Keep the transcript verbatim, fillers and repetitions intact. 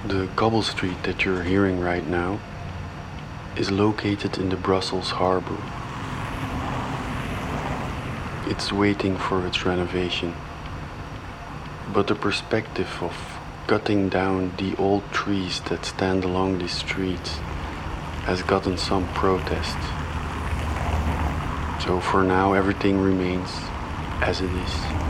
The cobble street that you're hearing right now is located in the Brussels harbor. It's waiting for its renovation. But the perspective of cutting down the old trees that stand along these streets has gotten some protest. So for now everything remains as it is.